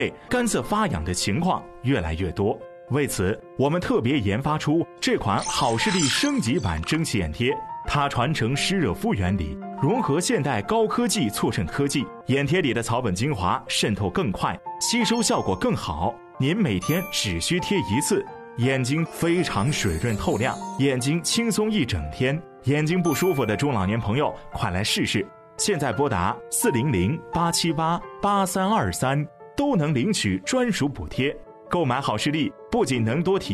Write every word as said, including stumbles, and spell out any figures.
干涩发痒的情况越来越多。为此，我们特别研发出这款好视力升级版蒸汽眼贴，它传承湿热敷原理，融合现代高科技促渗科技，眼贴里的草本精华渗透更快，吸收效果更好。您每天只需贴一次，眼睛非常水润透亮，眼睛轻松一整天。眼睛不舒服的中老年朋友，快来试试！现在拨打四零零八七八八三二三，都能领取专属补贴。购买好视力，不仅能多体